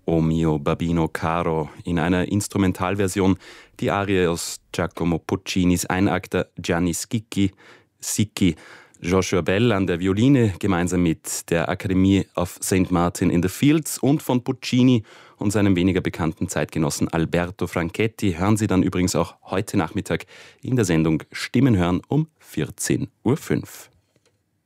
O mio Babino Caro in einer Instrumentalversion, die Arie aus Giacomo Puccinis Einakter Gianni Sicchi, Joshua Bell an der Violine gemeinsam mit der Akademie of St. Martin in the Fields und von Puccini und seinem weniger bekannten Zeitgenossen Alberto Franchetti hören Sie dann übrigens auch heute Nachmittag in der Sendung Stimmen hören um 14:05 Uhr.